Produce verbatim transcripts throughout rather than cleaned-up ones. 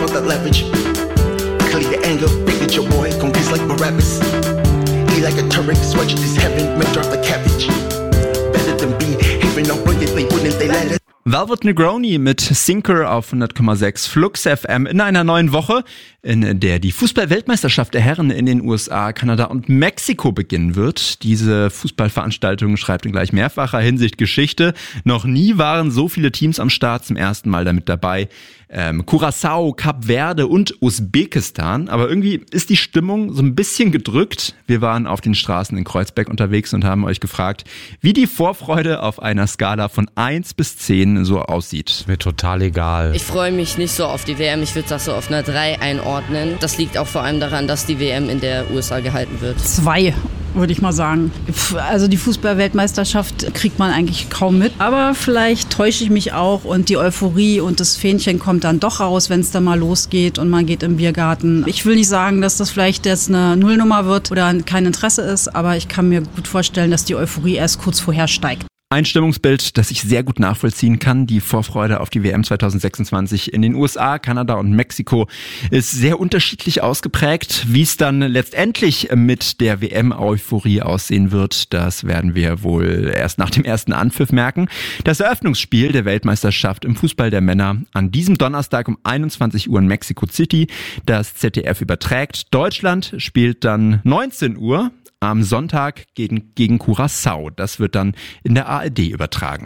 want that leverage. Clear the anger, big your boy, gon' be like Barabbas. Eat like a Turek, swatch this heaven, make drop the cabbage. Better than be, even no brilliantly, wouldn't they let it? Velvet Negroni mit Sinker auf hundert Komma sechs Flux F M in einer neuen Woche, in der die Fußball-Weltmeisterschaft der Herren in den U S A, Kanada und Mexiko beginnen wird. Diese Fußballveranstaltung schreibt in gleich mehrfacher Hinsicht Geschichte. Noch nie waren so viele Teams am Start, zum ersten Mal damit dabei. Ähm, Curaçao, Kap Verde und Usbekistan. Aber irgendwie ist die Stimmung so ein bisschen gedrückt. Wir waren auf den Straßen in Kreuzberg unterwegs und haben euch gefragt, wie die Vorfreude auf einer Skala von eins bis zehn so aussieht. Mir total egal. Ich freue mich nicht so auf die W M. Ich würde das so auf einer drei einordnen. Das liegt auch vor allem daran, dass die W M in der U S A gehalten wird. Zwei, würde ich mal sagen. Also die Fußball-Weltmeisterschaft kriegt man eigentlich kaum mit. Aber vielleicht täusche ich mich auch und die Euphorie und das Fähnchen kommt dann doch raus, wenn es dann mal losgeht und man geht im Biergarten. Ich will nicht sagen, dass das vielleicht jetzt eine Nullnummer wird oder kein Interesse ist, aber ich kann mir gut vorstellen, dass die Euphorie erst kurz vorher steigt. Ein Stimmungsbild, das ich sehr gut nachvollziehen kann. Die Vorfreude auf die W M zwanzig sechsundzwanzig in den U S A, Kanada und Mexiko ist sehr unterschiedlich ausgeprägt. Wie es dann letztendlich mit der W M-Euphorie aussehen wird, das werden wir wohl erst nach dem ersten Anpfiff merken. Das Eröffnungsspiel der Weltmeisterschaft im Fußball der Männer an diesem Donnerstag um einundzwanzig Uhr in Mexico City. Das Z D F überträgt. Deutschland spielt dann neunzehn Uhr. Am Sonntag gegen, gegen Curaçao. Das wird dann in der A R D übertragen.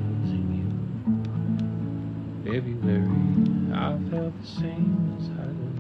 February, I felt the same as I